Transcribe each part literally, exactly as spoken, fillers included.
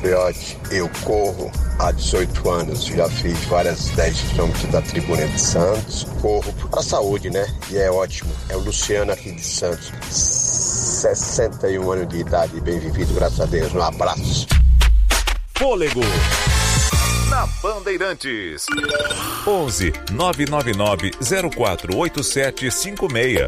Fiote, eu corro há dezoito anos, já fiz várias dez quilômetros da Tribuna de Santos, corro para a saúde, né? E é ótimo. É o Luciano aqui de Santos, sessenta e um anos de idade, bem vivido, graças a Deus. Um abraço. Fôlego na Bandeirantes. onze nove nove nove zero quatro oito sete cinco seis.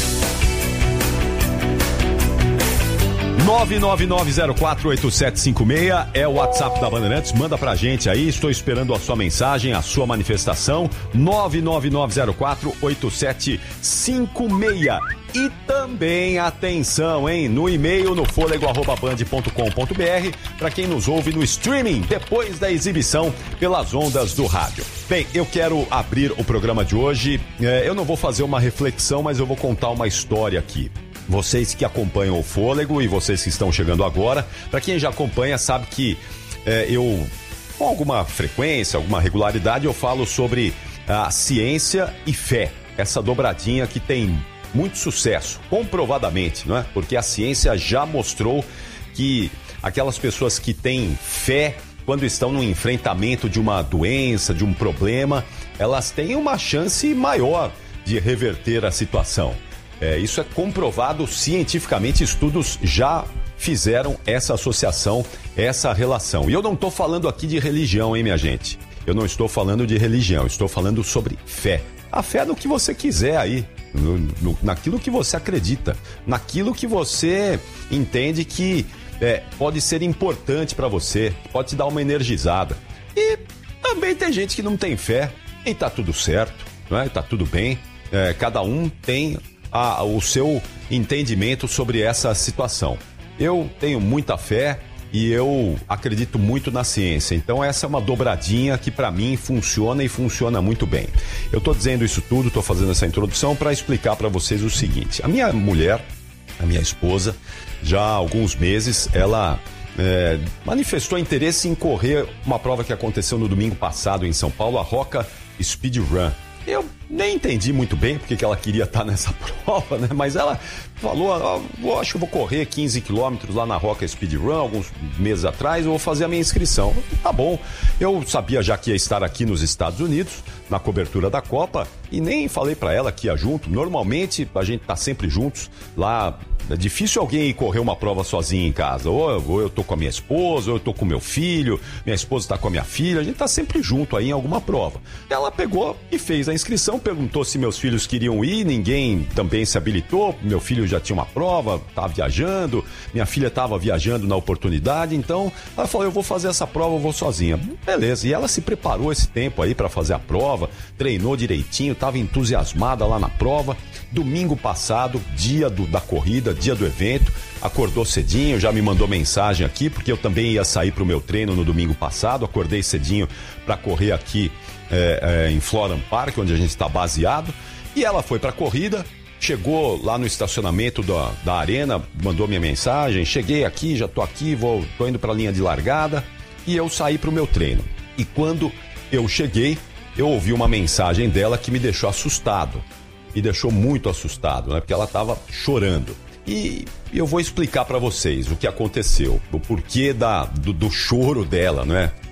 nove nove nove zero quatro oito sete cinco seis é o WhatsApp da Bandeirantes. Manda pra gente aí, estou esperando a sua mensagem, a sua manifestação. nove nove nove zero quatro oito sete cinco seis. E também, atenção, hein, no e-mail no fôlego arroba band ponto com ponto br para quem nos ouve no streaming depois da exibição pelas ondas do rádio. Bem, eu quero abrir o programa de hoje. É, eu não vou fazer uma reflexão, mas eu vou contar uma história aqui. Vocês que acompanham o Fôlego e vocês que estão chegando agora, para quem já acompanha sabe que é, eu, com alguma frequência, alguma regularidade, eu falo sobre a ciência e fé, essa dobradinha que tem muito sucesso, comprovadamente, não é? Porque a ciência já mostrou que aquelas pessoas que têm fé, quando estão no enfrentamento de uma doença, de um problema, elas têm uma chance maior de reverter a situação. É, isso é comprovado cientificamente, estudos já fizeram essa associação, essa relação. E eu não estou falando aqui de religião, hein, minha gente? Eu não estou falando de religião, estou falando sobre fé. A fé é no que você quiser aí, no, no, naquilo que você acredita, naquilo que você entende que é, pode ser importante para você, pode te dar uma energizada. E também tem gente que não tem fé e tá tudo certo, não é? Tá tudo bem, é, cada um tem a, o seu entendimento sobre essa situação. Eu tenho muita fé e eu acredito muito na ciência. Então essa é uma dobradinha que para mim funciona e funciona muito bem. Eu estou dizendo isso tudo, estou fazendo essa introdução para explicar para vocês o seguinte. A minha mulher, a minha esposa, já há alguns meses, ela é, manifestou interesse em correr uma prova que aconteceu no domingo passado em São Paulo, a Roca Speed Run. Eu nem entendi muito bem porque que ela queria estar nessa prova, né? Mas ela falou, oh, acho que eu vou correr quinze quilômetros lá na Roca Speed Run, alguns meses atrás, eu vou fazer a minha inscrição. Tá bom, eu sabia já que ia estar aqui nos Estados Unidos, na cobertura da Copa, e nem falei pra ela que ia junto. Normalmente, a gente tá sempre juntos lá. É difícil alguém ir correr uma prova sozinho em casa. Ou eu, ou eu tô com a minha esposa, ou eu tô com o meu filho, minha esposa tá com a minha filha, a gente tá sempre junto aí em alguma prova. Ela pegou e fez a inscrição, perguntou se meus filhos queriam ir, ninguém também se habilitou, meu filho já tinha uma prova, tava viajando, minha filha tava viajando na oportunidade, então ela falou, eu vou fazer essa prova, eu vou sozinha. Beleza, e ela se preparou esse tempo aí pra fazer a prova, treinou direitinho, tava entusiasmada lá na prova. Domingo passado, dia do, da corrida, dia do evento, acordou cedinho, já me mandou mensagem aqui, porque eu também ia sair pro meu treino no domingo passado, acordei cedinho para correr aqui é, é, em Florham Park, onde a gente está baseado, e ela foi pra corrida, chegou lá no estacionamento da, da arena, mandou minha mensagem, cheguei aqui, já tô aqui, vou, tô indo pra linha de largada, e eu saí pro meu treino. E quando eu cheguei, eu ouvi uma mensagem dela que me deixou assustado. Me deixou muito assustado, né? Porque ela estava chorando. E eu vou explicar para vocês o que aconteceu, o porquê da, do, do choro dela, né?